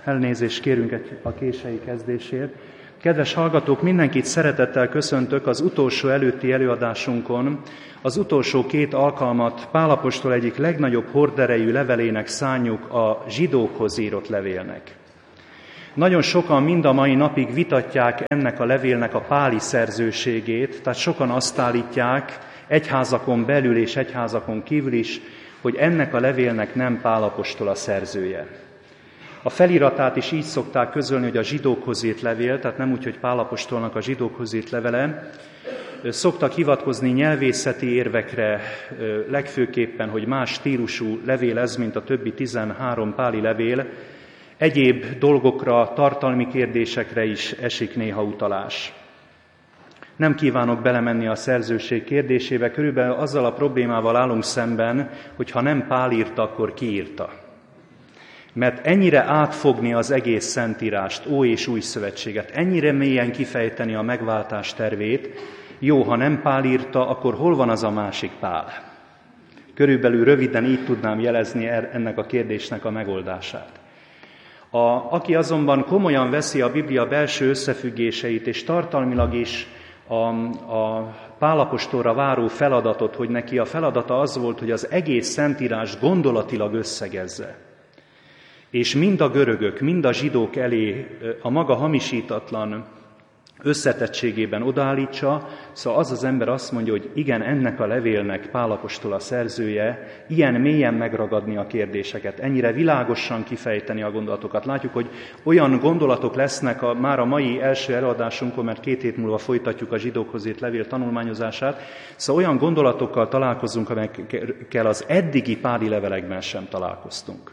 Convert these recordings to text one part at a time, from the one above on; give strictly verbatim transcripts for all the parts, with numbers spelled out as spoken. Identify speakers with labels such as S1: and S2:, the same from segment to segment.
S1: Elnézést kérünk a késői kezdésért. Kedves hallgatók, mindenkit szeretettel köszöntök az utolsó előtti előadásunkon. Az utolsó két alkalmat Pál apostol egyik legnagyobb horderejű levelének szánjuk, a zsidókhoz írott levélnek. Nagyon sokan mind a mai napig vitatják ennek a levélnek a páli szerzőségét, tehát sokan azt állítják, egyházakon belül és egyházakon kívül is, hogy ennek a levélnek nem Pál apostol a szerzője. A feliratát is így szokták közölni, hogy a zsidókhoz írt levél, tehát nem úgy, hogy Pál apostolnak a zsidókhoz írt levele. Szoktak hivatkozni nyelvészeti érvekre, legfőképpen, hogy más stílusú levél ez, mint a többi tizenhárom páli levél. Egyéb dolgokra, tartalmi kérdésekre is esik néha utalás. Nem kívánok belemenni a szerzőség kérdésébe, körülbelül azzal a problémával állunk szemben, hogy ha nem Pál írta, akkor ki írta. Mert ennyire átfogni az egész Szentírást, Ó és Új Szövetséget, ennyire mélyen kifejteni a megváltás tervét, jó, ha nem Pál írta, akkor hol van az a másik Pál? Körülbelül röviden így tudnám jelezni ennek a kérdésnek a megoldását. A, aki azonban komolyan veszi a Biblia belső összefüggéseit, és tartalmilag is a, a Pál apostolra váró feladatot, hogy neki a feladata az volt, hogy az egész Szentírást gondolatilag összegezze, és mind a görögök, mind a zsidók elé a maga hamisítatlan összetettségében odaállítsa, szóval az az ember azt mondja, hogy igen, ennek a levélnek Pál apostol a szerzője, ilyen mélyen megragadni a kérdéseket, ennyire világosan kifejteni a gondolatokat. Látjuk, hogy olyan gondolatok lesznek a, már a mai első előadásunkon, mert két hét múlva folytatjuk a zsidókhoz írt levél tanulmányozását, szóval olyan gondolatokkal találkozunk, amelyekkel az eddigi páli levelekben sem találkoztunk.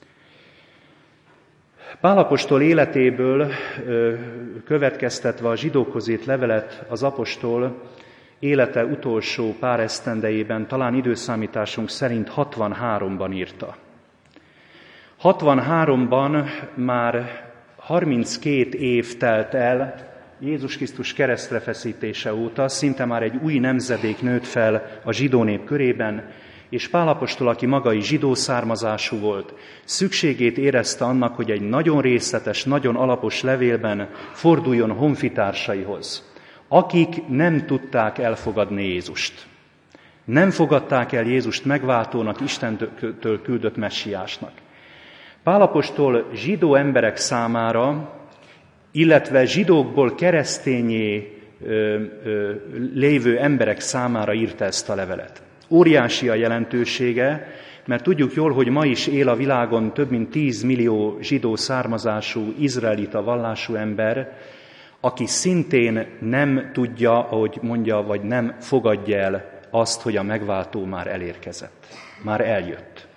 S1: Pál apostol életéből következtetve a zsidókhoz írt levelet az apostol élete utolsó pár esztendejében, talán időszámításunk szerint hatvanháromban írta. hatvanháromban már harminckét év telt el Jézus Krisztus keresztre feszítése óta, szinte már egy új nemzedék nőtt fel a zsidó nép körében, és Pál apostol, aki maga is zsidó származású volt, szükségét érezte annak, hogy egy nagyon részletes, nagyon alapos levélben forduljon honfitársaihoz, akik nem tudták elfogadni Jézust. Nem fogadták el Jézust megváltónak, Istentől küldött messiásnak. Pál apostol zsidó emberek számára, illetve zsidókból keresztényé ö, ö, lévő emberek számára írta ezt a levelet. Óriási a jelentősége, mert tudjuk jól, hogy ma is él a világon több mint tíz millió zsidó származású, izraelita vallású ember, aki szintén nem tudja, ahogy mondja, vagy nem fogadja el azt, hogy a megváltó már elérkezett, már eljött.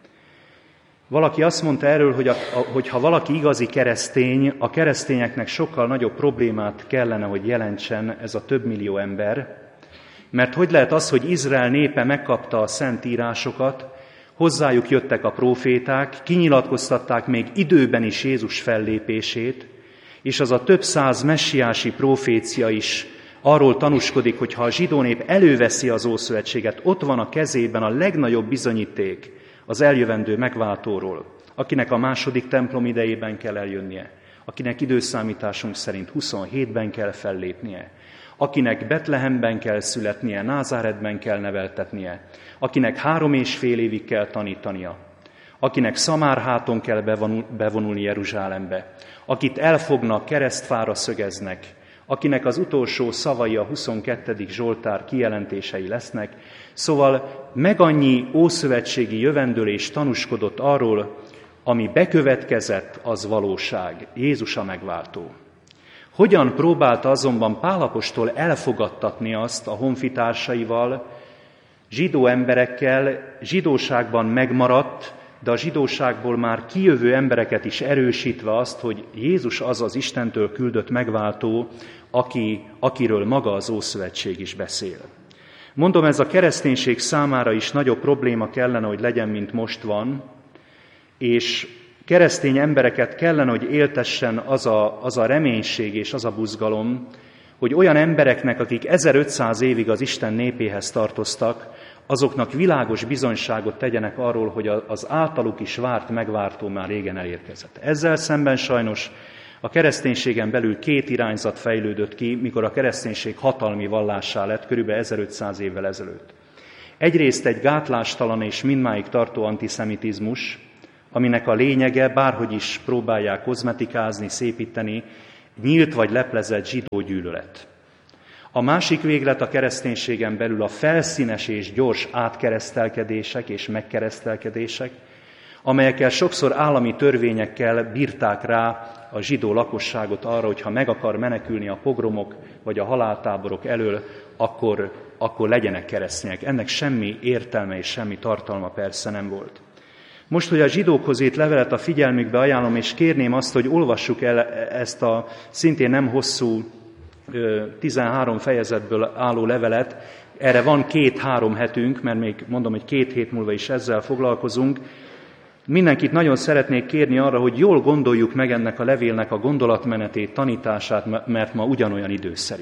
S1: Valaki azt mondta erről, hogy, a, hogy ha valaki igazi keresztény, a keresztényeknek sokkal nagyobb problémát kellene, hogy jelentsen ez a több millió ember, mert hogy lehet az, hogy Izrael népe megkapta a szent írásokat, hozzájuk jöttek a próféták, kinyilatkoztatták még időben is Jézus fellépését, és az a több száz messiási prófécia is arról tanúskodik, hogy ha a zsidó nép előveszi az Ószövetséget, ott van a kezében a legnagyobb bizonyíték az eljövendő megváltóról, akinek a második templom idejében kell eljönnie, akinek időszámításunk szerint huszonhétben kell fellépnie, akinek Betlehemben kell születnie, Názáretben kell neveltetnie, akinek három és fél évig kell tanítania, akinek Szamárháton kell bevonul, bevonulni Jeruzsálembe, akit elfognak, keresztfára szögeznek, akinek az utolsó szavai a huszonkettedik Zsoltár kijelentései lesznek. Szóval meg annyi ószövetségi jövendőlés tanúskodott arról, ami bekövetkezett, az valóság, Jézus a megváltó. Hogyan próbálta azonban Pál apostol elfogadtatni azt a honfitársaival, zsidó emberekkel, zsidóságban megmaradt, de a zsidóságból már kijövő embereket is erősítve azt, hogy Jézus az az Istentől küldött megváltó, aki, akiről maga az Ószövetség is beszél. Mondom, ez a kereszténység számára is nagyobb probléma kellene, hogy legyen, mint most van, és keresztény embereket kellene, hogy éltessen az a, az a reménység és az a buzgalom, hogy olyan embereknek, akik ezerötszáz évig az Isten népéhez tartoztak, azoknak világos bizonyságot tegyenek arról, hogy az általuk is várt megváltó már régen elérkezett. Ezzel szemben sajnos a kereszténységen belül két irányzat fejlődött ki, mikor a kereszténység hatalmi vallássá lett körülbelül ezerötszáz évvel ezelőtt. Egyrészt egy gátlástalan és mindmáig tartó antiszemitizmus, aminek a lényege, bárhogy is próbálják kozmetikázni, szépíteni, nyílt vagy leplezett zsidó gyűlölet. A másik véglet a kereszténységen belül a felszínes és gyors átkeresztelkedések és megkeresztelkedések, amelyekkel sokszor állami törvényekkel bírták rá a zsidó lakosságot arra, hogy ha meg akar menekülni a pogromok vagy a haláltáborok elől, akkor, akkor legyenek keresztények. Ennek semmi értelme és semmi tartalma persze nem volt. Most, hogy a zsidókhoz írt levelet a figyelmükbe ajánlom, és kérném azt, hogy olvassuk el ezt a szintén nem hosszú tizenhárom fejezetből álló levelet. Erre van két-három hetünk, mert még mondom, hogy két hét múlva is ezzel foglalkozunk. Mindenkit nagyon szeretnék kérni arra, hogy jól gondoljuk meg ennek a levélnek a gondolatmenetét, tanítását, mert ma ugyanolyan időszerű.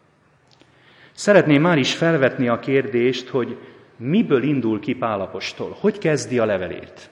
S1: Szeretném már is felvetni a kérdést, hogy miből indul ki Pál apostol, hogy kezdi a levelét.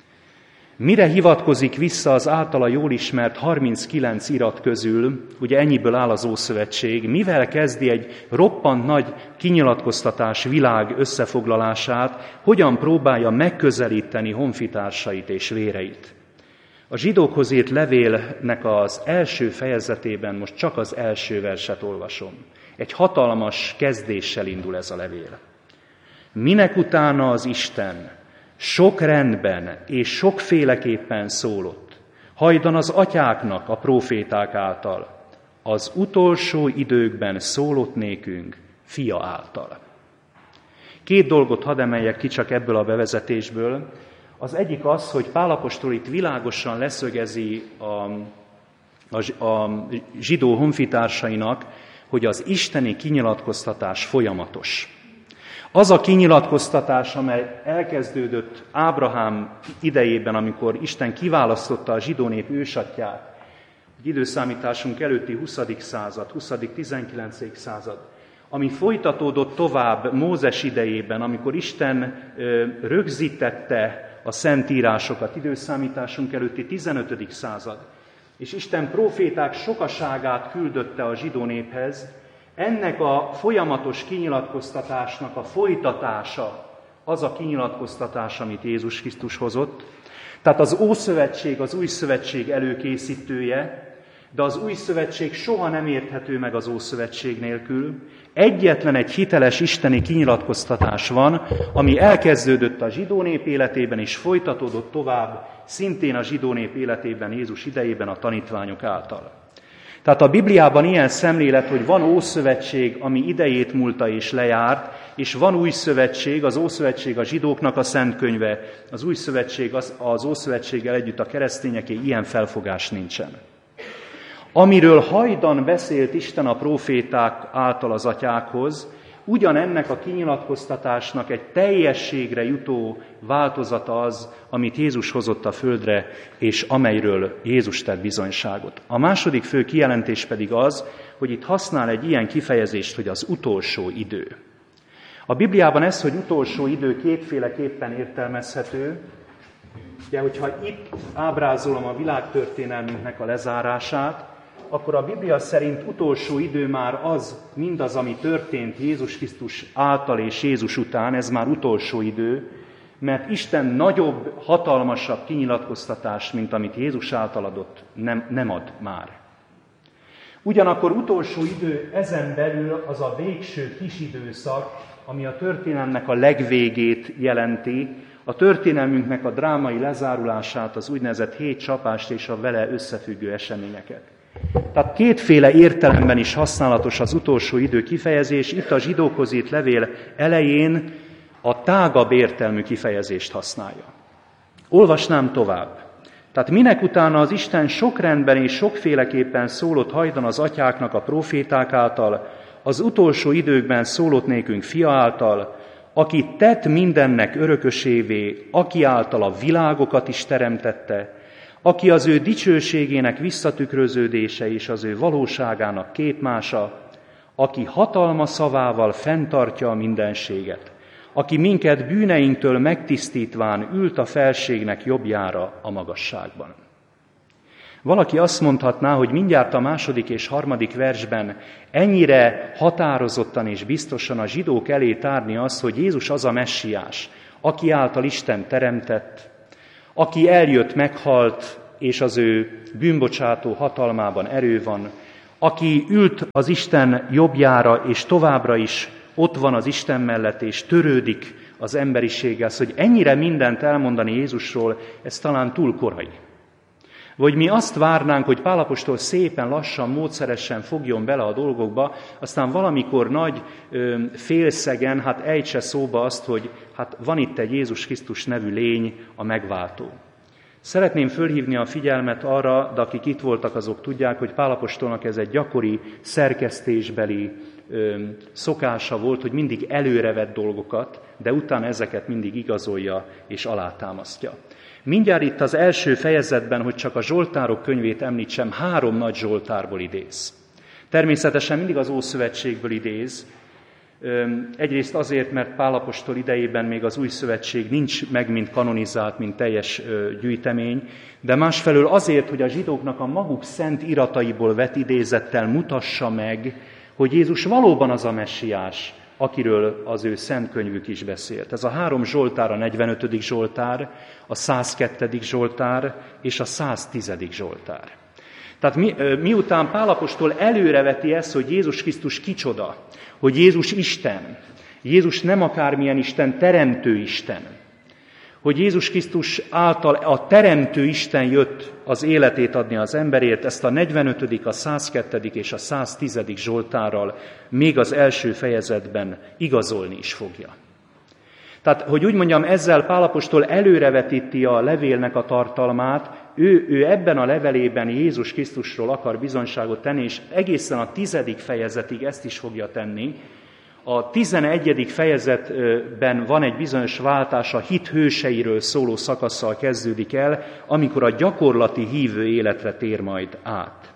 S1: Mire hivatkozik vissza az általa jól ismert harminckilenc irat közül, ugye ennyiből áll az Ószövetség, mivel kezdi egy roppant nagy kinyilatkoztatás világ összefoglalását, hogyan próbálja megközelíteni honfitársait és véreit. A zsidókhoz írt levélnek az első fejezetében most csak az első verset olvasom. Egy hatalmas kezdéssel indul ez a levél. Minek utána az Isten sok rendben és sokféleképpen szólott, hajdan az atyáknak a próféták által, az utolsó időkben szólott nékünk fia által. Két dolgot hadd emeljek ki csak ebből a bevezetésből. Az egyik az, hogy Pál apostol itt világosan leszögezi a, a, a zsidó honfitársainak, hogy az isteni kinyilatkoztatás folyamatos. Az a kinyilatkoztatás, amely elkezdődött Ábrahám idejében, amikor Isten kiválasztotta a zsidó nép ősatját, időszámításunk előtti huszadik század, huszadik-tizenkilencedik század, ami folytatódott tovább Mózes idejében, amikor Isten rögzítette a szentírásokat, időszámításunk előtti tizenötödik század, és Isten próféták sokaságát küldötte a zsidó néphez. Ennek a folyamatos kinyilatkoztatásnak a folytatása az a kinyilatkoztatás, amit Jézus Krisztus hozott. Tehát az Ószövetség, az Új Szövetség előkészítője, de az Új Szövetség soha nem érthető meg az Ószövetség nélkül. Egyetlen egy hiteles isteni kinyilatkoztatás van, ami elkezdődött a zsidó nép életében, és folytatódott tovább szintén a zsidó nép életében Jézus idejében a tanítványok által. Tehát a Bibliában ilyen szemlélet, hogy van Ószövetség, ami idejét múlta és lejárt, és van Új Szövetség, az Ószövetség a zsidóknak a szent könyve, az Új Szövetség az, az Ószövetséggel együtt a keresztényeké, ilyen felfogás nincsen. Amiről hajdan beszélt Isten a próféták által az atyákhoz, ugyanennek a kinyilatkoztatásnak egy teljességre jutó változata az, amit Jézus hozott a földre, és amelyről Jézus tett bizonyságot. A második fő kijelentés pedig az, hogy itt használ egy ilyen kifejezést, hogy az utolsó idő. A Bibliában ez, hogy utolsó idő kétféleképpen értelmezhető. Ugye, hogyha itt ábrázolom a világtörténelmünknek a lezárását, akkor a Biblia szerint utolsó idő már az, mindaz, ami történt Jézus Krisztus által és Jézus után, ez már utolsó idő, mert Isten nagyobb, hatalmasabb kinyilatkoztatást, mint amit Jézus által adott, nem, nem ad már. Ugyanakkor utolsó idő ezen belül az a végső kis időszak, ami a történelmnek a legvégét jelenti, a történelmünknek a drámai lezárulását, az úgynevezett hét csapást és a vele összefüggő eseményeket. Tehát kétféle értelemben is használatos az utolsó idő kifejezés. Itt a zsidókhoz írt levél elején a tágabb értelmű kifejezést használja. Olvasnám tovább. Tehát minek utána az Isten sok rendben és sokféleképpen szólott hajdan az atyáknak a próféták által, az utolsó időkben szólott nékünk fia által, aki tett mindennek örökösévé, aki által a világokat is teremtette, aki az ő dicsőségének visszatükröződése és az ő valóságának képmása, aki hatalma szavával fenntartja a mindenséget, aki minket bűneinktől megtisztítván ült a felségnek jobbjára a magasságban. Valaki azt mondhatná, hogy mindjárt a második és harmadik versben ennyire határozottan és biztosan a zsidók elé tárni azt, hogy Jézus az a messiás, aki által Isten teremtett, aki eljött, meghalt, és az ő bűnbocsátó hatalmában erő van, aki ült az Isten jobbjára, és továbbra is ott van az Isten mellett, és törődik az emberiséggel, szóval, hogy ennyire mindent elmondani Jézusról, ez talán túl korai. Vagy mi azt várnánk, hogy Pál apostol szépen, lassan, módszeresen fogjon bele a dolgokba, aztán valamikor nagy ö, félszegen, hát ejtse szóba azt, hogy hát van itt egy Jézus Krisztus nevű lény, a megváltó. Szeretném fölhívni a figyelmet arra, de akik itt voltak, azok tudják, hogy Pál apostolnak ez egy gyakori szerkesztésbeli ö, szokása volt, hogy mindig előrevett dolgokat, de utána ezeket mindig igazolja és alátámasztja. Mindjárt itt az első fejezetben, hogy csak a Zsoltárok könyvét említsem, három nagy Zsoltárból idéz. Természetesen mindig az Ószövetségből idéz. Egyrészt azért, mert Pál apostol idejében még az Új Szövetség nincs meg, mint kanonizált, mint teljes gyűjtemény, de másfelől azért, hogy a zsidóknak a maguk szent irataiból vett idézettel mutassa meg, hogy Jézus valóban az a messiás, akiről az ő szent könyvük is beszélt. Ez a három Zsoltár, a negyvenötödik Zsoltár, a százkettő Zsoltár és a száztíz Zsoltár. Tehát mi, miután Pál apostol előreveti ezt, hogy Jézus Krisztus kicsoda, hogy Jézus Isten, Jézus nem akármilyen Isten, teremtő Isten, hogy Jézus Krisztus által a teremtő Isten jött az életét adni az emberért, ezt a negyvenötödik, a százkettő és a száztíz Zsoltárral még az első fejezetben igazolni is fogja. Tehát, hogy úgy mondjam, ezzel Pál apostol előrevetíti a levélnek a tartalmát, ő, ő ebben a levelében Jézus Krisztusról akar bizonyságot tenni, és egészen a tizedik fejezetig ezt is fogja tenni. A tizenegyedik fejezetben van egy bizonyos váltás, a hit hőseiről szóló szakasszal kezdődik el, amikor a gyakorlati hívő életre tér majd át.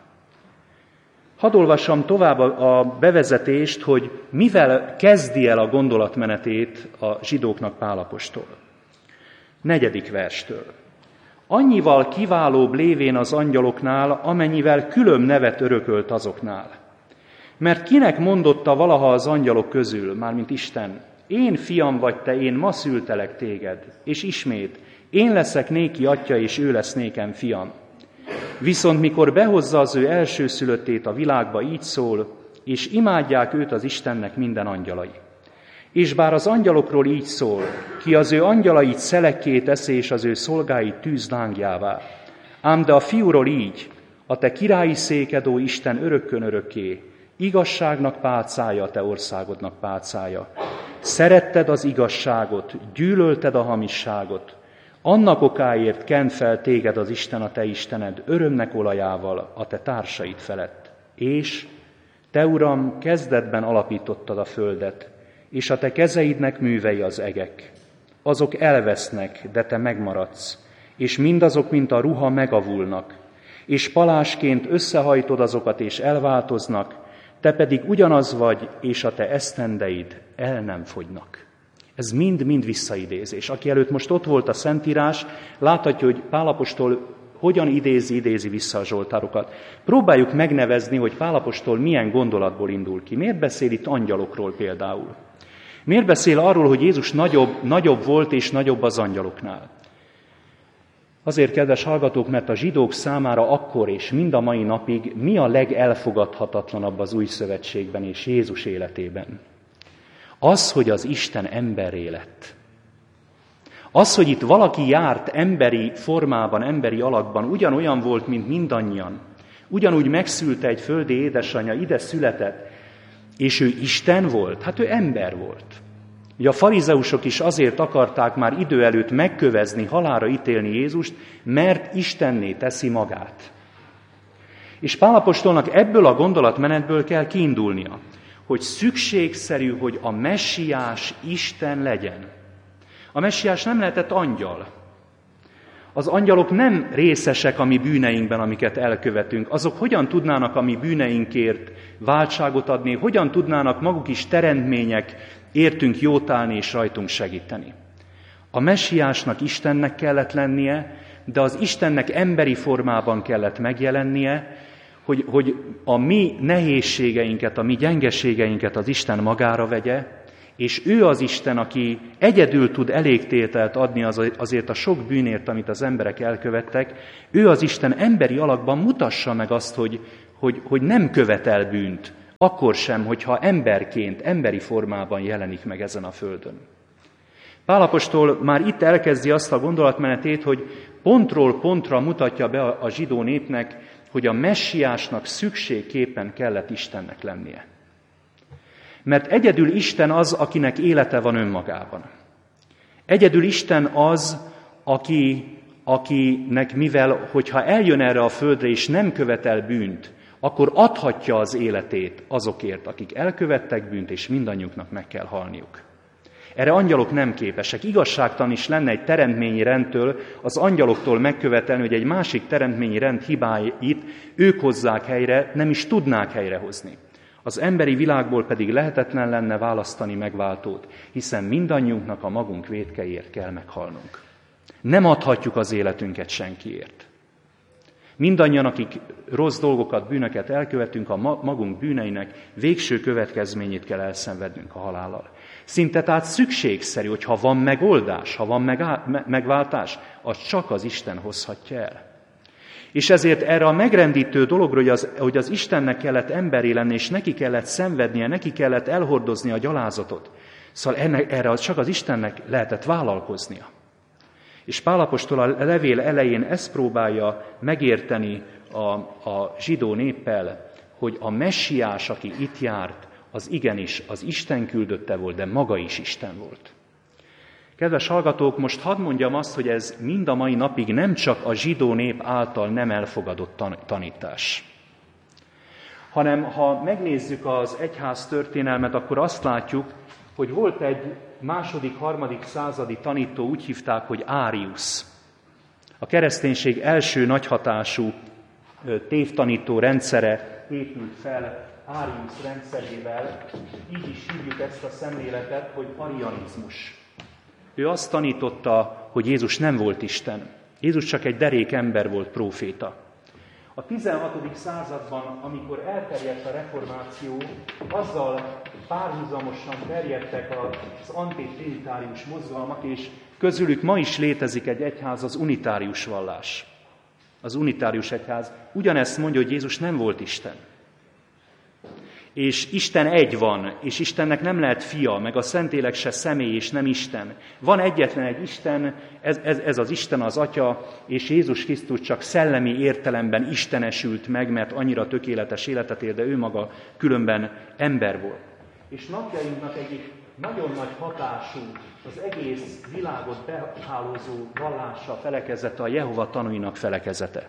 S1: Hadd olvassam tovább a bevezetést, hogy mivel kezdi el a gondolatmenetét a zsidóknak Pál apostol. Negyedik verstől. Annyival kiválóbb lévén az angyaloknál, amennyivel külön nevet örökölt azoknál. Mert kinek mondotta valaha az angyalok közül, mármint Isten, én fiam vagy te, én ma szültelek téged, és ismét, én leszek néki atya, és ő lesz nékem fiam. Viszont mikor behozza az ő elsőszülöttét a világba, így szól, és imádják őt az Istennek minden angyalai. És bár az angyalokról így szól, ki az ő angyalait szelekké teszi, és az ő szolgáit tűz lángjává. Ám de a fiúról így, a te királyi széked, ó Isten, örökkön örökké, igazságnak pálcája, a te országodnak pálcája. Szeretted az igazságot, gyűlölted a hamisságot, annak okáért kent fel téged az Isten, a te Istened, örömnek olajával a te társaid felett. És te, Uram, kezdetben alapítottad a földet, és a te kezeidnek művei az egek. Azok elvesznek, de te megmaradsz, és mindazok, mint a ruha, megavulnak, és palásként összehajtod azokat, és elváltoznak, te pedig ugyanaz vagy, és a te esztendeid el nem fogynak. Ez mind-mind visszaidézés. Aki előtt most ott volt a Szentírás, láthatja, hogy Pál apostol hogyan idézi, idézi vissza a zsoltárokat. Próbáljuk megnevezni, hogy Pál apostol milyen gondolatból indul ki. Miért beszél itt angyalokról például? Miért beszél arról, hogy Jézus nagyobb, nagyobb volt és nagyobb az angyaloknál? Azért, kedves hallgatók, mert a zsidók számára akkor és mind a mai napig mi a legelfogadhatatlanabb az Új Szövetségben és Jézus életében? Az, hogy az Isten emberré lett. Az, hogy itt valaki járt emberi formában, emberi alakban, ugyanolyan volt, mint mindannyian. Ugyanúgy megszülte egy földi édesanyja, ide született, és ő Isten volt? Hát ő ember volt. Ugye a farizeusok is azért akarták már idő előtt megkövezni, halálra ítélni Jézust, mert Istenné teszi magát. És Pál apostolnak ebből a gondolatmenetből kell kiindulnia, hogy szükségszerű, hogy a messiás Isten legyen. A messiás nem lehetett angyal. Az angyalok nem részesek a mi bűneinkben, amiket elkövetünk. Azok hogyan tudnának a mi bűneinkért váltságot adni, hogyan tudnának maguk is teremtmények, értünk jótálni és rajtunk segíteni. A messiásnak Istennek kellett lennie, de az Istennek emberi formában kellett megjelennie, hogy, hogy a mi nehézségeinket, a mi gyengeségeinket az Isten magára vegye, és ő az Isten, aki egyedül tud elégtételt adni azért a sok bűnért, amit az emberek elkövettek, ő az Isten emberi alakban mutassa meg azt, hogy, hogy, hogy nem követel bűnt, akkor sem, hogyha emberként, emberi formában jelenik meg ezen a földön. Pál apostol már itt elkezdi azt a gondolatmenetét, hogy pontról pontra mutatja be a zsidó népnek, hogy a messiásnak szükségképpen kellett Istennek lennie. Mert egyedül Isten az, akinek élete van önmagában. Egyedül Isten az, aki, akinek mivel, hogyha eljön erre a földre és nem követel bűnt, akkor adhatja az életét azokért, akik elkövettek bűnt, és mindannyiuknak meg kell halniuk. Erre angyalok nem képesek. Igazságtalan is lenne egy teremtményi rendtől az angyaloktól megkövetelni, hogy egy másik teremtményi rend hibáit ők hozzák helyre, nem is tudnák helyrehozni. Az emberi világból pedig lehetetlen lenne választani megváltót, hiszen mindannyiunknak a magunk vétkeiért kell meghalnunk. Nem adhatjuk az életünket senkiért. Mindannyian, akik rossz dolgokat, bűnöket elkövetünk, a magunk bűneinek végső következményét kell elszenvednünk a halállal. Szinte tehát szükségszerű, hogy ha van megoldás, ha van megváltás, az csak az Isten hozhatja el. És ezért erre a megrendítő dologra, hogy az, hogy az Istennek kellett emberé lenni, és neki kellett szenvednie, neki kellett elhordozni a gyalázatot. Szóval ennek, erre csak az Istennek lehetett vállalkoznia. És Pál apostol a levél elején ezt próbálja megérteni a, a zsidó néppel, hogy a messiás, aki itt járt, az igenis az Isten küldötte volt, de maga is Isten volt. Kedves hallgatók, most hadd mondjam azt, hogy ez mind a mai napig nem csak a zsidó nép által nem elfogadott tanítás, hanem ha megnézzük az egyház történelmet, akkor azt látjuk, hogy volt egy második, harmadik századi tanító, úgy hívták, hogy Áriusz. A kereszténység első nagyhatású tévtanító rendszere épült fel Áriusz rendszerével, így is hívjuk ezt a szemléletet, hogy arianizmus. Ő azt tanította, hogy Jézus nem volt Isten. Jézus csak egy derék ember volt, próféta. A tizenhatodik században, amikor elterjedt a reformáció, azzal párhuzamosan terjedtek az antitrinitárius mozgalmak, és közülük ma is létezik egy egyház, az unitárius vallás. Az unitárius egyház ugyanezt mondja, hogy Jézus nem volt Isten. És Isten egy van, és Istennek nem lehet fia, meg a Szentlélek se személy, és nem Isten. Van egyetlen egy Isten, ez, ez, ez az Isten az Atya, és Jézus Krisztus csak szellemi értelemben istenesült meg, mert annyira tökéletes életet él, de ő maga különben ember volt. És napjainknak egyik nagyon nagy hatású, az egész világot behálózó vallása, felekezete, a Jehova tanúinak felekezete.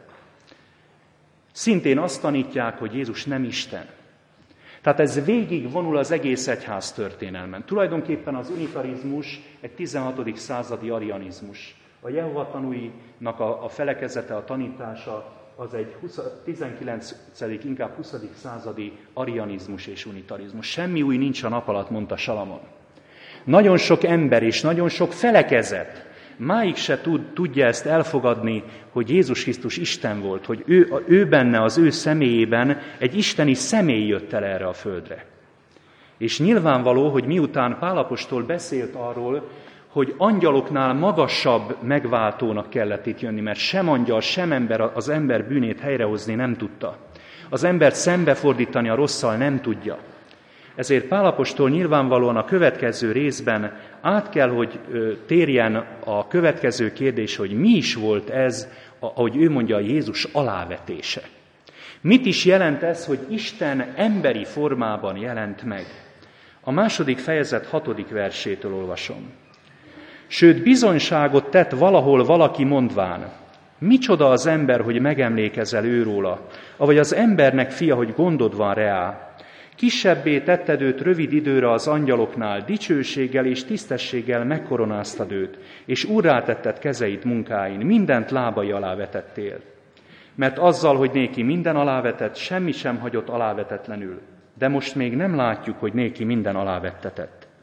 S1: Szintén azt tanítják, hogy Jézus nem Isten. Tehát ez végig vonul az egész egyház történelmen. Tulajdonképpen az unitarizmus egy tizenhatodik századi arianizmus. A Jehova tanúinak a, a felekezete, a tanítása az egy tizenkilencedik inkább huszadik századi arianizmus és unitarizmus. Semmi új nincs a nap alatt, mondta Salamon. Nagyon sok ember és nagyon sok felekezet máig se tud, tudja ezt elfogadni, hogy Jézus Krisztus Isten volt, hogy ő, ő benne, az ő személyében egy isteni személy jött el erre a földre. És nyilvánvaló, hogy miután Pál apostol beszélt arról, hogy angyaloknál magasabb megváltónak kellett itt jönni, mert sem angyal, sem ember az ember bűnét helyrehozni nem tudta. Az embert szembefordítani a rosszal nem tudja. Ezért Pál apostol nyilvánvalóan a következő részben át kell, hogy térjen a következő kérdés, hogy mi is volt ez, ahogy ő mondja, Jézus alávetése. Mit is jelent ez, hogy Isten emberi formában jelent meg? A második fejezet hatodik versétől olvasom. Sőt, bizonyságot tett valahol valaki mondván, micsoda az ember, hogy megemlékezel őróla, avagy az embernek fia, hogy gondod van reá. Kisebbé tetted őt rövid időre az angyaloknál, dicsőséggel és tisztességgel megkoronáztad őt, és úrrá tetted kezeit munkáin, mindent lábai alá vetettél. Mert azzal, hogy néki minden alávetett, semmi sem hagyott alávetetlenül, de most még nem látjuk, hogy néki minden alávettetett.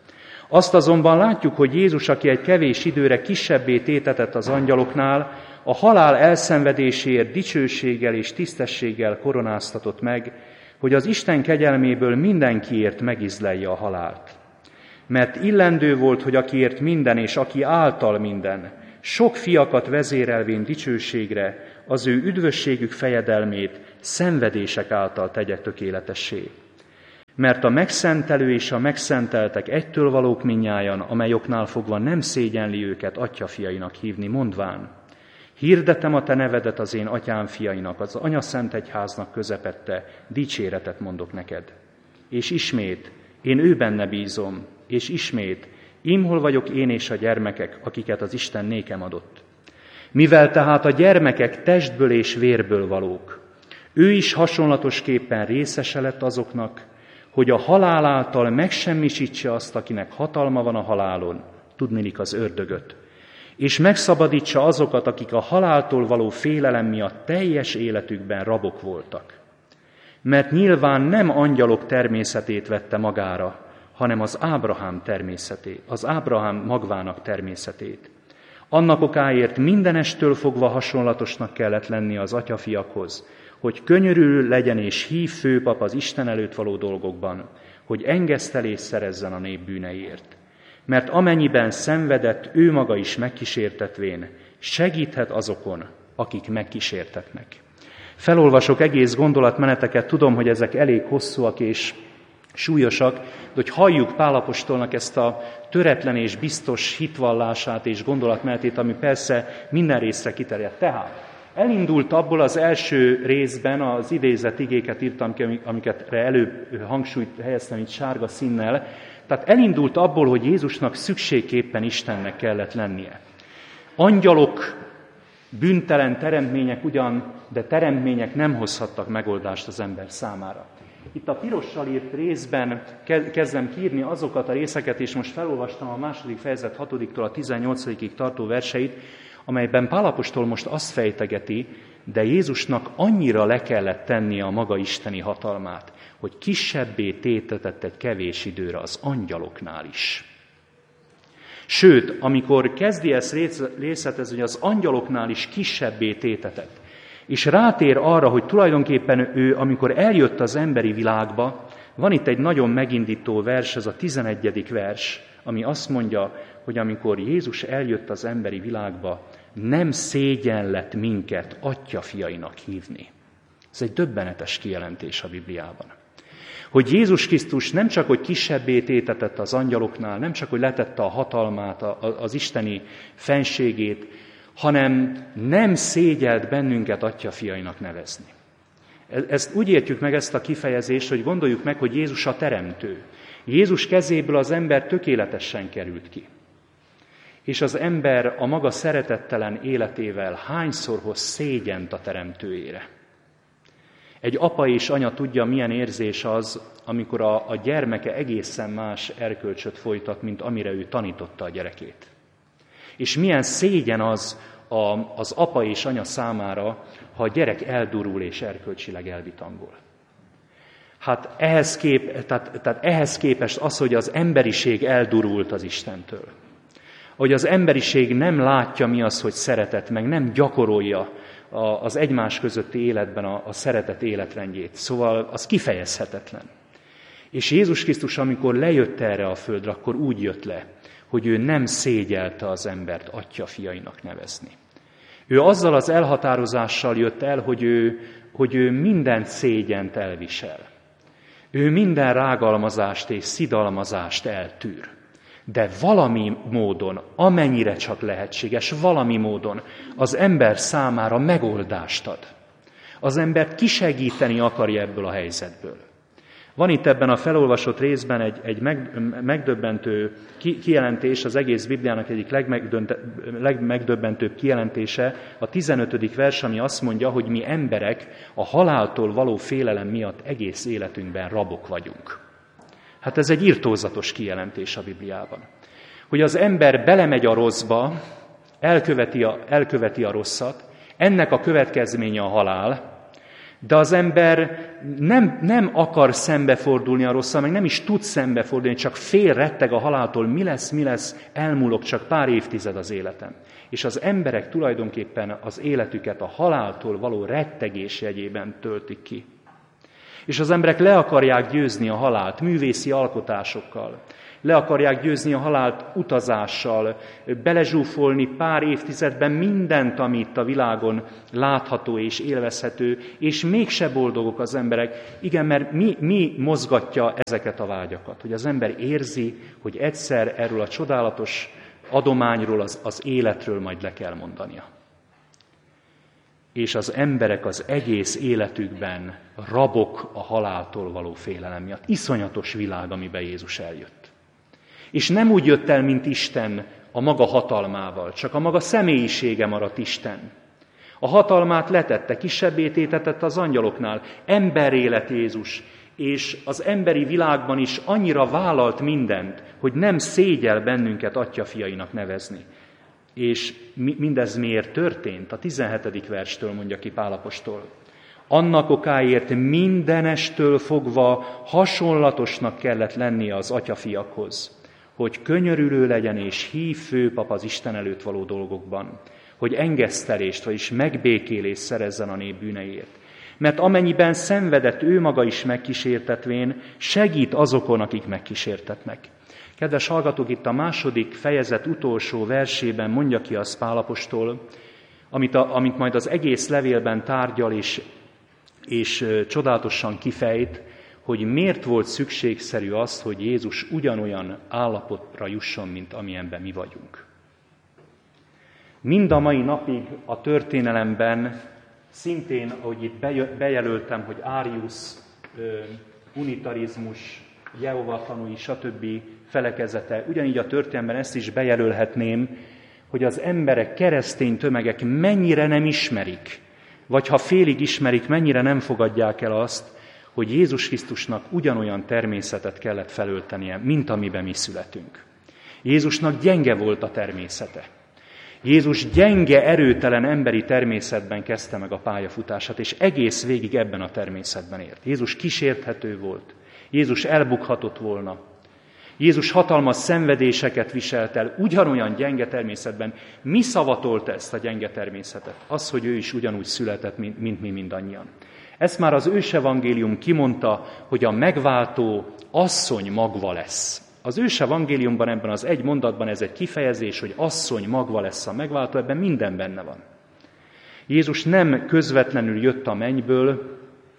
S1: Azt azonban látjuk, hogy Jézus, aki egy kevés időre kisebbé tétetett az angyaloknál, a halál elszenvedéséért dicsőséggel és tisztességgel koronáztatott meg, hogy az Isten kegyelméből mindenkiért megizlelje a halált. Mert illendő volt, hogy akiért minden és aki által minden, sok fiakat vezérelvén dicsőségre, az ő üdvösségük fejedelmét szenvedések által tegye tökéletessé. Mert a megszentelő és a megszenteltek egytől valók mindnyájan, amely oknál fogva nem szégyenli őket atyafiainak hívni, mondván: hirdetem a te nevedet az én atyám fiainak, az anyaszent egyháznak közepette, dicséretet mondok neked. És ismét, én ő benne bízom, és ismét, imhol vagyok én és a gyermekek, akiket az Isten nékem adott. Mivel tehát a gyermekek testből és vérből valók, ő is hasonlatosképpen részese lett azoknak, hogy a halál által megsemmisítse azt, akinek hatalma van a halálon, tudniillik az ördögöt, és megszabadítsa azokat, akik a haláltól való félelem miatt teljes életükben rabok voltak. Mert nyilván nem angyalok természetét vette magára, hanem az Ábrahám természetét, az Ábrahám magvának természetét. Annak okáért mindenestől fogva hasonlatosnak kellett lenni az atyafiakhoz, hogy könyörül legyen és hív főpap az Isten előtt való dolgokban, hogy engesztelést szerezzen a nép bűneiért. Mert amennyiben szenvedett, ő maga is megkísértetvén, segíthet azokon, akik megkísértetnek. Felolvasok egész gondolatmeneteket, tudom, hogy ezek elég hosszúak és súlyosak, de hogy halljuk Pál apostolnak ezt a töretlen és biztos hitvallását és gondolatmenetét, ami persze minden részre kiterjed. Tehát elindult abból az első részben, az idézett igéket írtam ki, amiket előbb hangsúlyt helyeztem itt sárga színnel, tehát elindult abból, hogy Jézusnak szükségképpen Istennek kellett lennie. Angyalok, bűntelen teremtmények ugyan, de teremtmények nem hozhattak megoldást az ember számára. Itt a pirossal írt részben kezdem kiírni azokat a részeket, és most felolvastam a második fejezet hatodiktól a tizennyolcadikig tartó verseit, amelyben Pál apostol most azt fejtegeti, de Jézusnak annyira le kellett tennie a maga isteni hatalmát, hogy kisebbé tétetett egy kevés időre az angyaloknál is. Sőt, amikor kezdi ezt részletezni, hogy az angyaloknál is kisebbé tétetett, és rátér arra, hogy tulajdonképpen ő, amikor eljött az emberi világba, van itt egy nagyon megindító vers, ez a tizenegyedik vers, ami azt mondja, hogy amikor Jézus eljött az emberi világba, nem szégyenlett minket atyafiainak hívni. Ez egy döbbenetes kijelentés a Bibliában. Hogy Jézus Krisztus nem csak, hogy kisebbé tétetett az angyaloknál, nem csak, hogy letette a hatalmát, az isteni fenségét, hanem nem szégyelt bennünket atyafiainak nevezni. Ezt úgy értjük meg, ezt a kifejezést, hogy gondoljuk meg, hogy Jézus a teremtő. Jézus kezéből az ember tökéletesen került ki. És az ember a maga szeretettelen életével hányszor hoz szégyent a teremtőjére. Egy apa és anya tudja, milyen érzés az, amikor a, a gyermeke egészen más erkölcsöt folytat, mint amire ő tanította a gyerekét. És milyen szégyen az a, az apa és anya számára, ha a gyerek eldurul és erkölcsileg elvitangol. Hát ehhez, kép, tehát, tehát ehhez képest az, hogy az emberiség eldurult az Istentől. Hogy az emberiség nem látja, mi az, hogy szeretet, meg nem gyakorolja az egymás közötti életben a, a szeretet életrendjét. Szóval az kifejezhetetlen. És Jézus Krisztus, amikor lejött erre a földre, akkor úgy jött le, hogy ő nem szégyelte az embert atyafiainak nevezni. Ő azzal az elhatározással jött el, hogy ő, hogy ő minden szégyent elvisel. Ő minden rágalmazást és szidalmazást eltűr. De valami módon, amennyire csak lehetséges, valami módon az ember számára megoldást ad. Az embert kisegíteni akarja ebből a helyzetből. Van itt ebben a felolvasott részben egy, egy meg, megdöbbentő kijelentés, az egész Bibliának egyik legmegdöbbentőbb kijelentése, a tizenötödik vers, ami azt mondja, hogy mi emberek a haláltól való félelem miatt egész életünkben rabok vagyunk. Hát ez egy irtózatos kijelentés a Bibliában. Hogy az ember belemegy a rosszba, elköveti a, elköveti a rosszat, ennek a következménye a halál, De az ember nem, nem akar szembefordulni a rosszal, meg nem is tud szembefordulni, csak fél retteg a haláltól, mi lesz, mi lesz, elmúlok, csak pár évtized az életem. És az emberek tulajdonképpen az életüket a haláltól való rettegés jegyében töltik ki. És az emberek le akarják győzni a halált művészi alkotásokkal, le akarják győzni a halált utazással, belezsúfolni pár évtizedben mindent, amit a világon látható és élvezhető, és mégse boldogok az emberek. Igen, mert mi, mi mozgatja ezeket a vágyakat? Hogy az ember érzi, hogy egyszer erről a csodálatos adományról, az, az életről majd le kell mondania. És az emberek az egész életükben rabok a haláltól való félelem miatt. Iszonyatos világ, amiben Jézus eljött. És nem úgy jött el, mint Isten a maga hatalmával, csak a maga személyisége maradt Isten. A hatalmát letette, kisebbé tétetett az angyaloknál, emberré lett Jézus, és az emberi világban is annyira vállalt mindent, hogy nem szégyel bennünket atyafiainak nevezni. És mindez miért történt? A tizenhetedik verstől mondja ki Pál apostol. Annak okáért mindenestől fogva hasonlatosnak kellett lennie az atyafiakhoz, hogy könyörülő legyen és hív főpap az Isten előtt való dolgokban, hogy engesztelést, vagyis megbékélést szerezzen a nép bűneiért. Mert amennyiben szenvedett ő maga is megkísértetvén, segít azokon, akik megkísértetnek. Kedves hallgatók, itt a második fejezet utolsó versében mondja ki az Pál apostol, amit, a, amit majd az egész levélben tárgyal és, és csodálatosan kifejt, hogy miért volt szükségszerű az, hogy Jézus ugyanolyan állapotra jusson, mint amilyenben mi vagyunk. Mind a mai napig a történelemben, szintén, ahogy itt bejelöltem, hogy Áriusz, unitarizmus, Jehova tanúi, stb. Felekezete, ugyanígy a történelemben ezt is bejelölhetném, hogy az emberek, keresztény tömegek mennyire nem ismerik, vagy ha félig ismerik, mennyire nem fogadják el azt, hogy Jézus Krisztusnak ugyanolyan természetet kellett felöltenie, mint amiben mi születünk. Jézusnak gyenge volt a természete. Jézus gyenge, erőtelen emberi természetben kezdte meg a pályafutását, és egész végig ebben a természetben élt. Jézus kísérthető volt. Jézus elbukhatott volna. Jézus hatalmas szenvedéseket viselt el, ugyanolyan gyenge természetben. Mi szavatolt ezt a gyenge természetet? Az, hogy ő is ugyanúgy született, mint, mint mi mindannyian. Ezt már az ősevangélium kimondta, hogy a megváltó asszony magva lesz. Az ősevangéliumban ebben az egy mondatban ez egy kifejezés, hogy asszony magva lesz a megváltó, ebben minden benne van. Jézus nem közvetlenül jött a mennyből,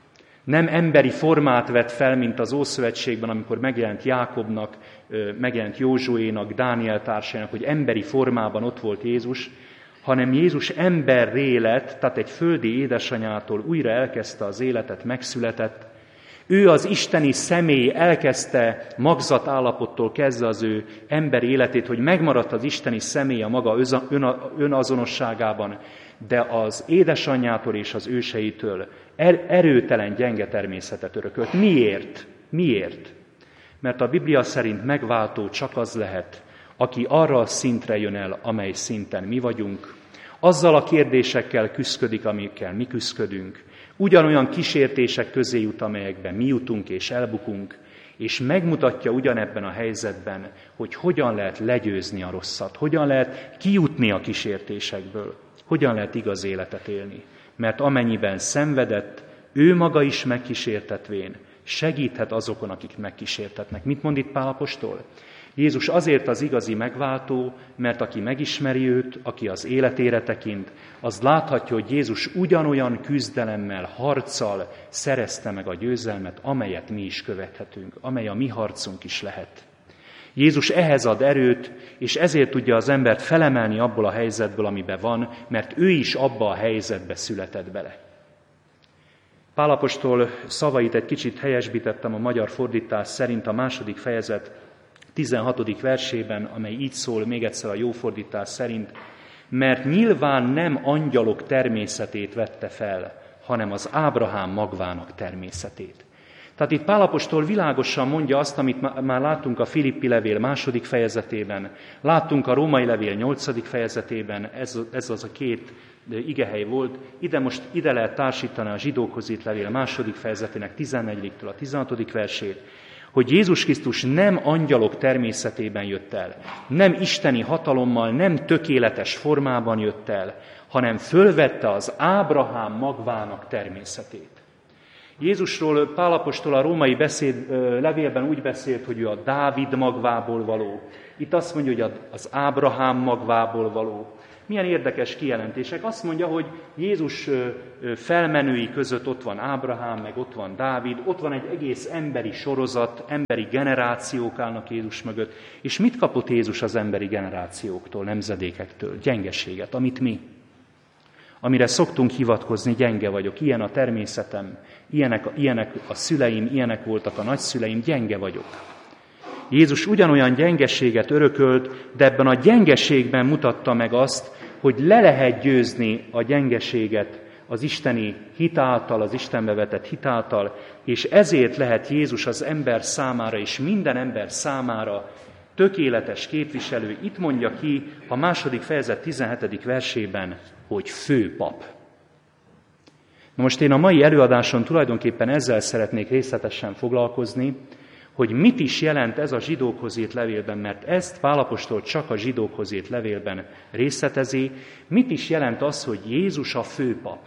S1: nem emberi formát vett fel, mint az Ószövetségben, amikor megjelent Jákobnak, megjelent Józsuénak, Dániel társainak, hogy emberi formában ott volt Jézus, hanem Jézus emberré lett, tehát egy földi édesanyától újra elkezdte az életet, megszületett. Ő az isteni személy elkezdte magzat állapottól kezdve az ő emberi életét, hogy megmaradt az isteni személy a maga önazonosságában, de az édesanyjától és az őseitől erőtelen, gyenge természetet örökölt. Miért? Miért? Mert a Biblia szerint megváltó csak az lehet, aki arra a szintre jön el, amely szinten mi vagyunk, azzal a kérdésekkel küszködik, amikkel mi küszködünk, ugyanolyan kísértések közé jut, amelyekben mi jutunk és elbukunk, és megmutatja ugyanebben a helyzetben, hogy hogyan lehet legyőzni a rosszat, hogyan lehet kijutni a kísértésekből, hogyan lehet igaz életet élni. Mert amennyiben szenvedett, ő maga is megkísértetvén, segíthet azokon, akik megkísértetnek. Mit mond itt Pál apostol? Jézus azért az igazi megváltó, mert aki megismeri őt, aki az életére tekint, az láthatja, hogy Jézus ugyanolyan küzdelemmel, harccal szerezte meg a győzelmet, amelyet mi is követhetünk, amely a mi harcunk is lehet. Jézus ehhez ad erőt, és ezért tudja az embert felemelni abból a helyzetből, amiben van, mert ő is abba a helyzetbe született bele. Pál apostol szavait egy kicsit helyesbítettem a magyar fordítás szerint a második fejezet tizenhatodik versében, amely így szól, még egyszer a jó fordítás szerint, mert nyilván nem angyalok természetét vette fel, hanem az Ábrahám magvának természetét. Tehát itt Pál apostol világosan mondja azt, amit már láttunk a Filippi levél második fejezetében, láttunk a Római levél nyolcadik fejezetében, ez, ez az a két igehely volt. Ide most ide lehet társítani a Zsidókhoz írt levél második fejezetének tizennegyediktől a tizenhatodik versét, hogy Jézus Krisztus nem angyalok természetében jött el, nem isteni hatalommal, nem tökéletes formában jött el, hanem fölvette az Ábrahám magvának természetét. Jézusról Pál apostol a római beszéd, levélben úgy beszélt, hogy ő a Dávid magvából való. Itt azt mondja, hogy az Ábrahám magvából való. Milyen érdekes kijelentések. Azt mondja, hogy Jézus felmenői között ott van Ábrahám, meg ott van Dávid, ott van egy egész emberi sorozat, emberi generációk állnak Jézus mögött. És mit kapott Jézus az emberi generációktól, nemzedékektől? Gyengeséget, amit mi. Amire szoktunk hivatkozni, gyenge vagyok, ilyen a természetem, ilyenek, ilyenek a szüleim, ilyenek voltak a nagyszüleim, gyenge vagyok. Jézus ugyanolyan gyengeséget örökölt, de ebben a gyengeségben mutatta meg azt, hogy le lehet győzni a gyengeséget az isteni hitáltal, az Istenbe vetett hitáltal, és ezért lehet Jézus az ember számára és minden ember számára tökéletes képviselő. Itt mondja ki a második fejezet tizenhetedik versében, hogy főpap. Na most én a mai előadáson tulajdonképpen ezzel szeretnék részletesen foglalkozni, hogy mit is jelent ez a zsidókhoz írt levélben, mert ezt Pál apostol csak a zsidókhoz írt levélben részletezi. Mit is jelent az, hogy Jézus a főpap?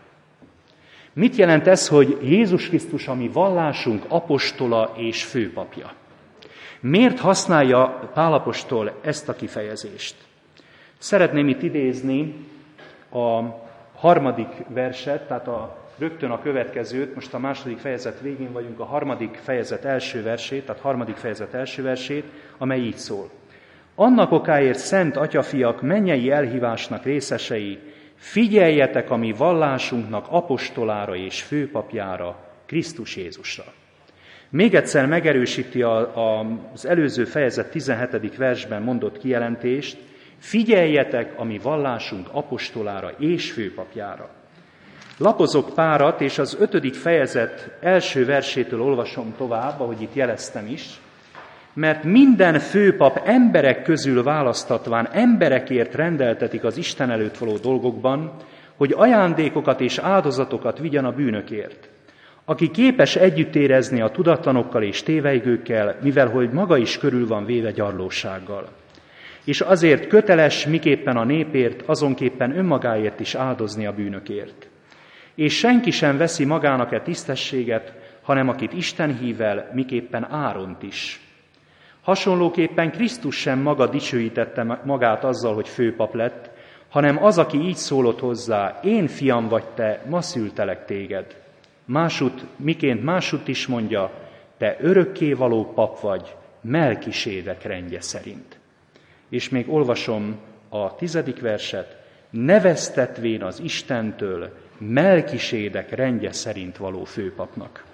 S1: Mit jelent ez, hogy Jézus Krisztus a mi vallásunk apostola és főpapja? Miért használja Pál apostol ezt a kifejezést? Szeretném itt idézni a harmadik verset, tehát a, rögtön a következőt, most a második fejezet végén vagyunk, a harmadik fejezet első versét, tehát harmadik fejezet első versét, amely így szól. Annak okáért, szent atyafiak, mennyei elhívásnak részesei, figyeljetek a mi vallásunknak apostolára és főpapjára, Krisztus Jézusra. Még egyszer megerősíti a, a, az előző fejezet tizenhetedik versben mondott kijelentést, figyeljetek a mi vallásunk apostolára és főpapjára. Lapozok párat, és az ötödik fejezet első versétől olvasom tovább, ahogy itt jeleztem is, mert minden főpap emberek közül választatván emberekért rendeltetik az Isten előtt való dolgokban, hogy ajándékokat és áldozatokat vigyen a bűnökért, aki képes együtt érezni a tudatlanokkal és tévejgőkkel, mivel hogy maga is körül van véve gyarlósággal. És azért köteles miképpen a népért, azonképpen önmagáért is áldozni a bűnökért. És senki sem veszi magának-e tisztességet, hanem akit Isten hível, miképpen Áront is. Hasonlóképpen Krisztus sem maga dicsőítette magát azzal, hogy főpap lett, hanem az, aki így szólott hozzá, én fiam vagy te, ma szültelek téged. Másút, miként másút is mondja, te örökkévaló pap vagy, Melkisédek rendje szerint. És még olvasom a tizedik verset, neveztetvén az Istentől Melkisédek rendje szerint való főpapnak.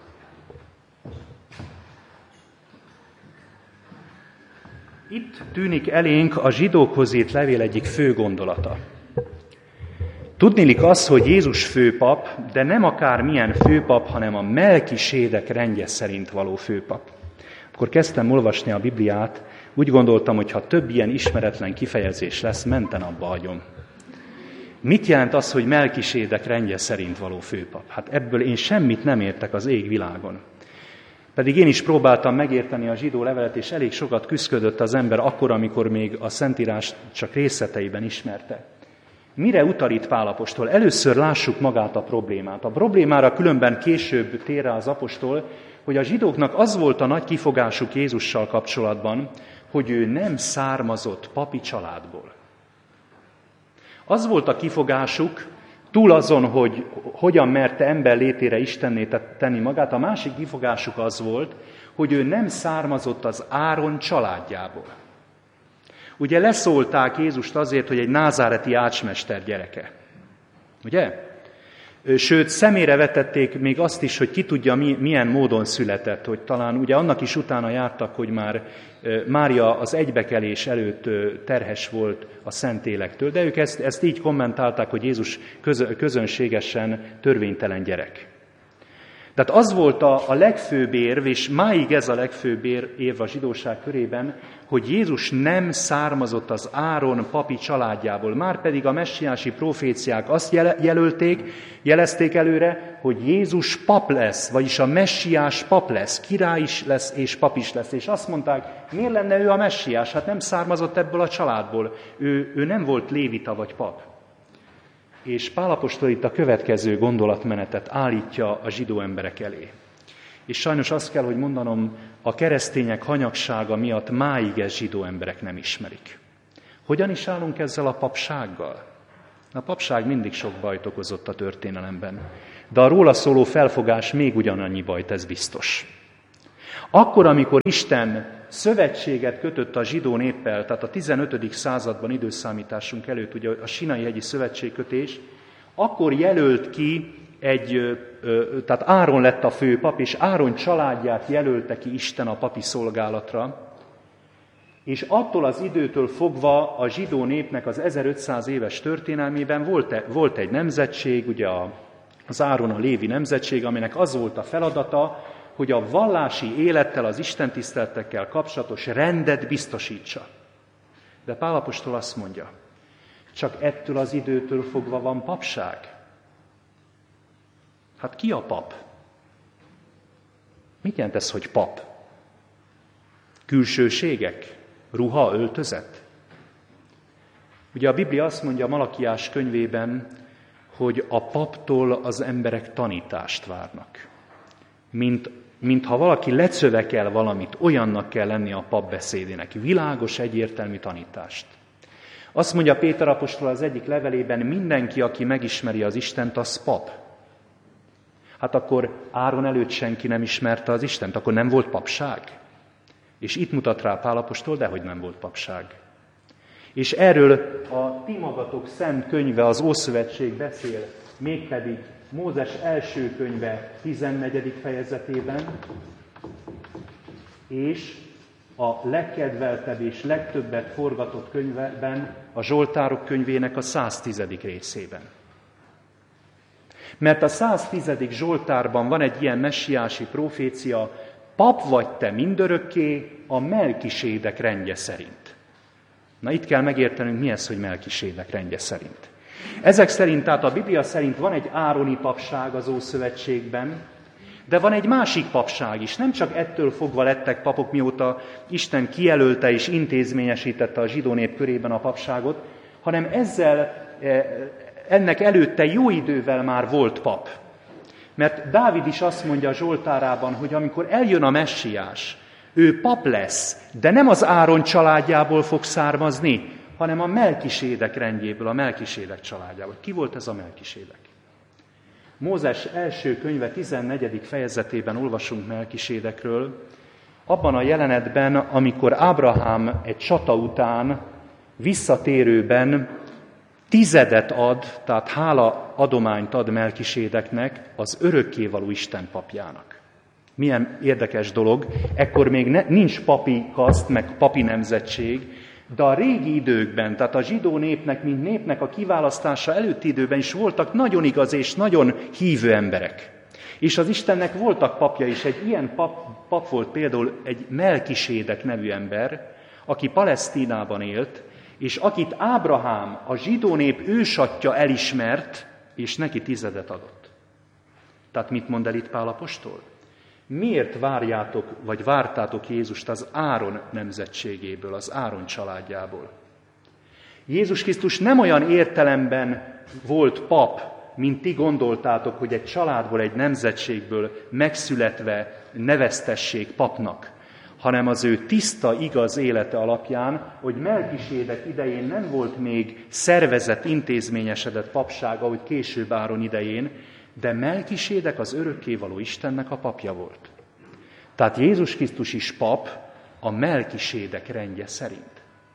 S1: Itt tűnik elénk a zsidókhoz írt levél egyik fő gondolata. Tudniillik az, hogy Jézus főpap, de nem akármilyen főpap, hanem a Melkisédek rendje szerint való főpap. Akkor kezdtem olvasni a Bibliát, úgy gondoltam, hogy ha több ilyen ismeretlen kifejezés lesz, menten abba hagyom. Mit jelent az, hogy Melkisédek rendje szerint való főpap? Hát ebből én semmit nem értek az égvilágon. Pedig én is próbáltam megérteni a zsidó levelet, és elég sokat küszködött az ember akkor, amikor még a Szentírást csak részleteiben ismerte. Mire utal itt Pál apostol? Először lássuk magát a problémát. A problémára különben később tér rá az apostol, hogy a zsidóknak az volt a nagy kifogásuk Jézussal kapcsolatban, hogy ő nem származott papi családból. Az volt a kifogásuk, túl azon, hogy hogyan merte ember létére Istenné tenni magát, a másik kifogásuk az volt, hogy ő nem származott az Áron családjából. Ugye leszólták Jézust azért, hogy egy názáreti ácsmester gyereke. Ugye? Sőt, szemére vetették még azt is, hogy ki tudja, milyen módon született, hogy talán ugye annak is utána jártak, hogy már Mária az egybekelés előtt terhes volt a Szentlélektől, de ők ezt, ezt így kommentálták, hogy Jézus közönségesen törvénytelen gyerek. Tehát az volt a, a legfőbb érv, és máig ez a legfőbb érv a zsidóság körében, hogy Jézus nem származott az Áron papi családjából. Márpedig a messiási proféciák azt jelölték, jelezték előre, hogy Jézus pap lesz, vagyis a messiás pap lesz, király is lesz és pap is lesz. És azt mondták, miért lenne ő a messiás? Hát nem származott ebből a családból. Ő, ő nem volt lévita vagy pap. És Pál apostol itt a következő gondolatmenetet állítja a zsidó emberek elé. És sajnos azt kell, hogy mondanom, a keresztények hanyagsága miatt máig ezt zsidó emberek nem ismerik. Hogyan is állunk ezzel a papsággal? A papság mindig sok bajt okozott a történelemben, de a róla szóló felfogás még ugyanannyi bajt, ez biztos. Akkor, amikor Isten szövetséget kötött a zsidó néppel, tehát a tizenötödik században időszámításunk előtt, ugye a Sinai-hegyi szövetségkötés, akkor jelölt ki egy, tehát Áron lett a főpap, és Áron családját jelölte ki Isten a papi szolgálatra, és attól az időtől fogva a zsidó népnek az ezerötszáz éves történelmében volt, volt egy nemzetség, ugye az Áron a lévi nemzetség, aminek az volt a feladata, hogy a vallási élettel, az istentiszteletekkel kapcsolatos rendet biztosítsa. De Pál apostol azt mondja, csak ettől az időtől fogva van papság. Hát ki a pap? Mit jelent ez, hogy pap? Külsőségek? Ruha, öltözet? Ugye a Biblia azt mondja a Malakiás könyvében, hogy a paptól az emberek tanítást várnak. Mint, mintha valaki lecövekel valamit, olyannak kell lenni a pap beszédének. Világos, egyértelmű tanítást. Azt mondja Péter apostol az egyik levelében, mindenki, aki megismeri az Istent, az pap. Hát akkor Áron előtt senki nem ismerte az Istent, akkor nem volt papság. És itt mutat rá Pál apostol, dehogy nem volt papság. És erről a Ti magatok szent könyve, az Ószövetség beszél, mégpedig Mózes első könyve tizennegyedik fejezetében, és a legkedveltebb és legtöbbet forgatott könyvben, a Zsoltárok könyvének a száztizedik részében. Mert a száztizedik Zsoltárban van egy ilyen messiási profécia, pap vagy te mindörökké a Melkisédek rendje szerint. Na itt kell megértenünk, mi ez, hogy Melkisédek rendje szerint. Ezek szerint, tehát a Biblia szerint van egy ároni papság az Ószövetségben, de van egy másik papság is. Nem csak ettől fogva lettek papok, mióta Isten kijelölte és intézményesítette a zsidó nép körében a papságot, hanem ezzel, ennek előtte jó idővel már volt pap. Mert Dávid is azt mondja a Zsoltárában, hogy amikor eljön a messiás, ő pap lesz, de nem az Áron családjából fog származni, hanem a Melkisédek rendjéből, a Melkisédek családjából. Ki volt ez a Melkisédek? Mózes első könyve tizennegyedik fejezetében olvasunk Melkisédekről, abban a jelenetben, amikor Ábrahám egy csata után visszatérőben tizedet ad, tehát hála adományt ad Melkisédeknek az örökkévaló Isten papjának. Milyen érdekes dolog, ekkor még ne, nincs papi kaszt, meg papi nemzetség, de a régi időkben, tehát a zsidó népnek, mint népnek a kiválasztása előtti időben is voltak nagyon igaz és nagyon hívő emberek. És az Istennek voltak papja is. Egy ilyen pap, pap volt például egy Melkisédek nevű ember, aki Palesztinában élt, és akit Ábrahám, a zsidó nép ősatja elismert, és neki tizedet adott. Tehát mit mond el itt Pál apostol? Miért várjátok, vagy vártátok Jézust az Áron nemzetségéből, az Áron családjából? Jézus Krisztus nem olyan értelemben volt pap, mint ti gondoltátok, hogy egy családból, egy nemzetségből megszületve neveztessék papnak, hanem az ő tiszta, igaz élete alapján, hogy Melkisédek idején nem volt még szervezett, intézményesedett papság, ahogy később Áron idején, de Melkisédek az örökkévaló Istennek a papja volt. Tehát Jézus Krisztus is pap a Melkisédek rendje szerint.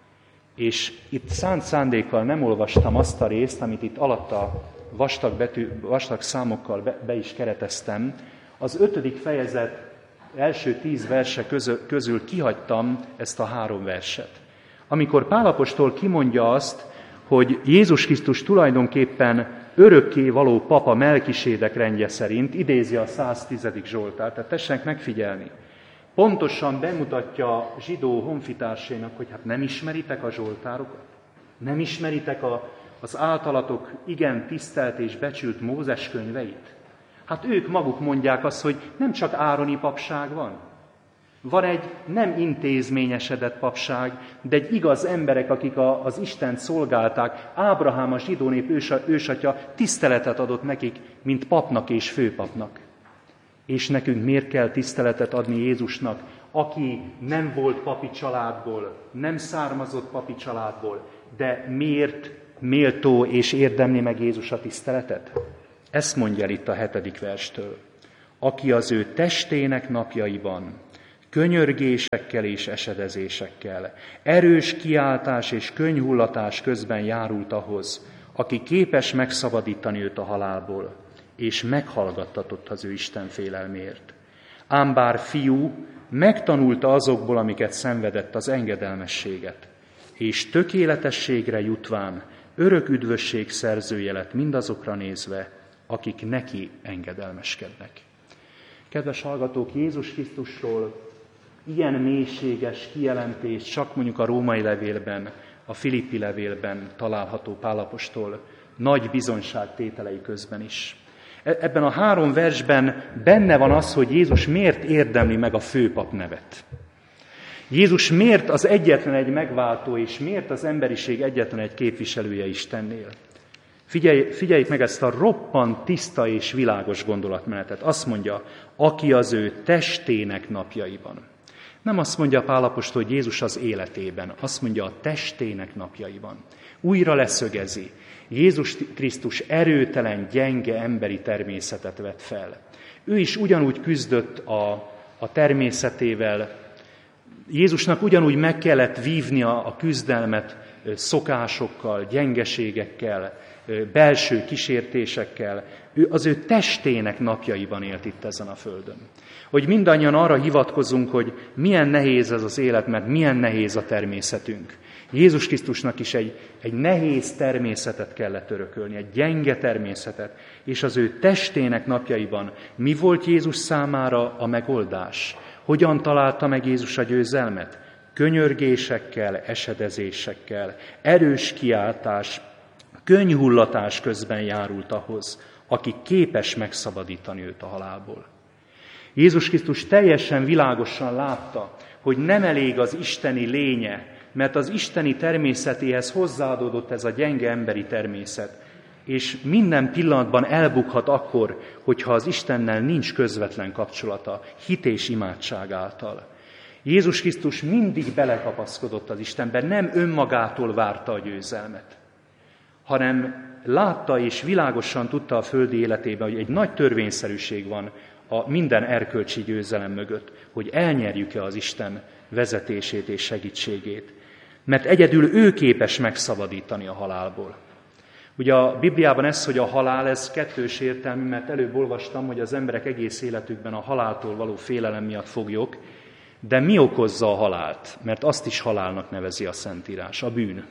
S1: És itt szánt szándékkal nem olvastam azt a részt, amit itt alatta vastag, betű, vastag számokkal be, be is kereteztem. Az ötödik fejezet első tíz verse közül, közül kihagytam ezt a három verset. Amikor Pál apostol kimondja azt, hogy Jézus Krisztus tulajdonképpen örökké való papa Melkisédek rendje szerint, idézi a száztizedik Zsoltárt, tehát tessenek megfigyelni. Pontosan bemutatja a zsidó honfitársainak, hogy hát nem ismeritek a zsoltárokat? Nem ismeritek a, az általatok igen tisztelt és becsült Mózes könyveit? Hát ők maguk mondják azt, hogy nem csak ároni papság van. Van egy nem intézményesedett papság, de egy igaz emberek, akik a, az Istent szolgálták. Ábrahám, a zsidó nép ősa, ősatya tiszteletet adott nekik, mint papnak és főpapnak. És nekünk miért kell tiszteletet adni Jézusnak, aki nem volt papi családból, nem származott papi családból, de miért méltó és érdemli meg Jézus a tiszteletet? Ezt mondja el itt a hetedik verstől. Aki az ő testének napjaiban, könyörgésekkel és esedezésekkel, erős kiáltás és könnyhullatás közben járult ahhoz, aki képes megszabadítani őt a halálból, és meghallgattatott az ő Isten félelmért. Ám bár fiú megtanulta azokból, amiket szenvedett, az engedelmességet, és tökéletességre jutván örök üdvösség szerzője lett mindazokra nézve, akik neki engedelmeskednek. Kedves hallgatók, Jézus Krisztusról ilyen mélységes kijelentés csak mondjuk a római levélben, a Filippi levélben található Pál apostol nagy bizonyságtételei közben is. Ebben a három versben benne van az, hogy Jézus miért érdemli meg a főpap nevet. Jézus miért az egyetlen egy megváltó, és miért az emberiség egyetlen egy képviselője Istennél. Figyelj, figyeljük meg ezt a roppant tiszta és világos gondolatmenetet. Azt mondja, aki az ő testének napjaiban. Nem azt mondja Pál apostol, hogy Jézus az életében, azt mondja a testének napjaiban. Újra leszögezi, Jézus Krisztus erőtelen, gyenge emberi természetet vett fel. Ő is ugyanúgy küzdött a, a természetével, Jézusnak ugyanúgy meg kellett vívnia a küzdelmet szokásokkal, gyengeségekkel, belső kísértésekkel. Ő az ő testének napjaiban élt itt ezen a földön. Hogy mindannyian arra hivatkozunk, hogy milyen nehéz ez az élet, mert milyen nehéz a természetünk. Jézus Krisztusnak is egy, egy nehéz természetet kellett örökölni, egy gyenge természetet, és az ő testének napjaiban mi volt Jézus számára a megoldás? Hogyan találta meg Jézus a győzelmet? Könyörgésekkel, esedezésekkel, erős kiáltás, könnyhullatás közben járult ahhoz, aki képes megszabadítani őt a halálból. Jézus Krisztus teljesen világosan látta, hogy nem elég az isteni lénye, mert az isteni természetéhez hozzáadódott ez a gyenge emberi természet, és minden pillanatban elbukhat akkor, hogyha az Istennel nincs közvetlen kapcsolata, hit és imádság által. Jézus Krisztus mindig belekapaszkodott az Istenben, nem önmagától várta a győzelmet, hanem látta és világosan tudta a földi életében, hogy egy nagy törvényszerűség van a minden erkölcsi győzelem mögött, hogy elnyerjük-e az Isten vezetését és segítségét. Mert egyedül ő képes megszabadítani a halálból. Ugye a Bibliában ez, hogy a halál, ez kettős értelmű, mert előbb olvastam, hogy az emberek egész életükben a haláltól való félelem miatt foglyok, de mi okozza a halált? Mert azt is halálnak nevezi a Szentírás, a bűn.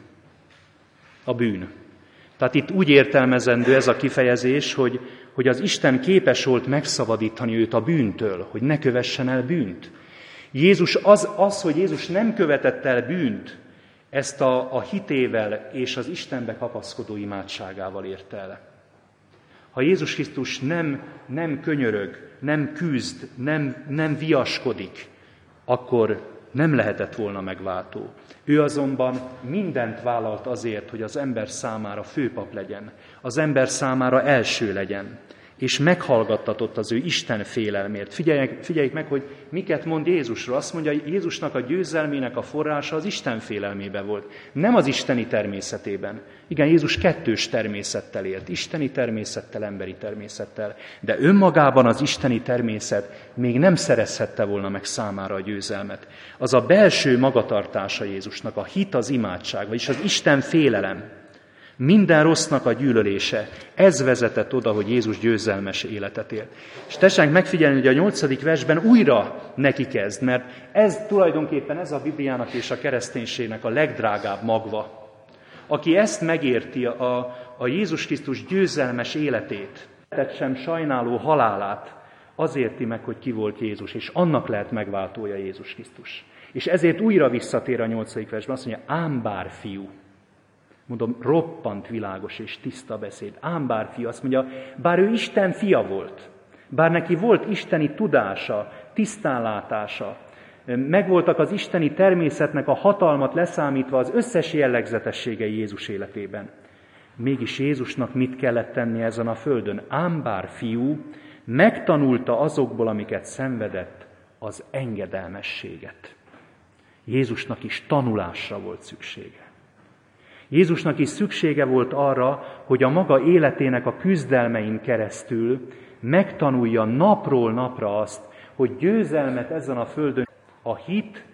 S1: A bűn. Tehát itt úgy értelmezendő ez a kifejezés, hogy, hogy az Isten képes volt megszabadítani őt a bűntől, hogy ne kövessen el bűnt. Jézus az, az hogy Jézus nem követett el bűnt, ezt a, a hitével és az Istenbe kapaszkodó imádságával érte el. Ha Jézus Krisztus nem, nem könyörög, nem küzd, nem, nem viaskodik, akkor nem lehetett volna megváltó. Ő azonban mindent vállalt azért, hogy az ember számára főpap legyen, az ember számára első legyen, és meghallgattatott az ő Isten félelmért. Figyeljük, figyeljük meg, hogy miket mond Jézusról. Azt mondja, hogy Jézusnak a győzelmének a forrása az Isten félelmében volt, nem az isteni természetében. Igen, Jézus kettős természettel élt, isteni természettel, emberi természettel, de önmagában az isteni természet még nem szerezhette volna meg számára a győzelmet. Az a belső magatartása Jézusnak, a hit, az imádság, vagyis az Isten félelem, minden rossznak a gyűlölése, ez vezetett oda, hogy Jézus győzelmes életet élt. És tessenek megfigyelni, hogy a nyolcadik versben újra neki kezd, mert ez tulajdonképpen ez a Bibliának és a kereszténységnek a legdrágább magva. aki ezt megérti, a, a Jézus Krisztus győzelmes életét, tehát sem sajnáló halálát, az érti meg, hogy ki volt Jézus, és annak lehet megváltója Jézus Krisztus. És ezért újra visszatér a nyolcadik versben, azt mondja, ám bár fiú. Mondom, roppant világos és tiszta beszéd. Ám bár fiú, azt mondja, bár ő Isten fia volt, bár neki volt isteni tudása, tisztánlátása, megvoltak az isteni természetnek a hatalmat leszámítva az összes jellegzetességei Jézus életében. Mégis Jézusnak mit kellett tenni ezen a földön? Ám bár fiú, megtanulta azokból, amiket szenvedett, az engedelmességet. Jézusnak is tanulásra volt szüksége. Jézusnak is szüksége volt arra, hogy a maga életének a küzdelmein keresztül megtanulja napról napra azt, hogy győzelmet ezen a földön a hit